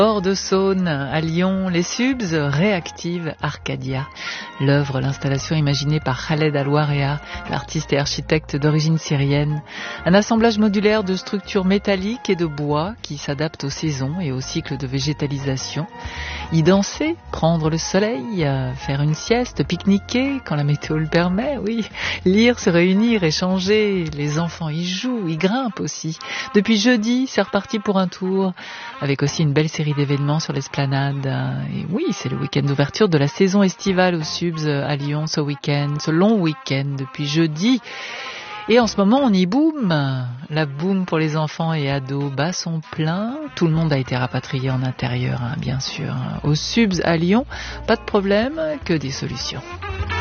Hors de Saône, à Lyon, les Subs réactivent Arcadia. L'œuvre, l'installation imaginée par Khaled Alouarea, l'artiste et architecte d'origine syrienne. Un assemblage modulaire de structures métalliques et de bois qui s'adaptent aux saisons et aux cycles de végétalisation. Y danser, prendre le soleil, faire une sieste, pique-niquer quand la météo le permet, oui. Lire, se réunir, échanger. Les enfants y jouent, y grimpent aussi. Depuis jeudi, c'est reparti pour un tour, avec aussi une belle série d'événements sur l'esplanade. Et oui, c'est le week-end d'ouverture de la saison estivale aux Subs à Lyon ce week-end, ce long week-end depuis jeudi. Et en ce moment, on y boom. La boom pour les enfants et ados bat son plein. Tout le monde a été rapatrié en intérieur, bien sûr. Aux Subs à Lyon, pas de problème, que des solutions.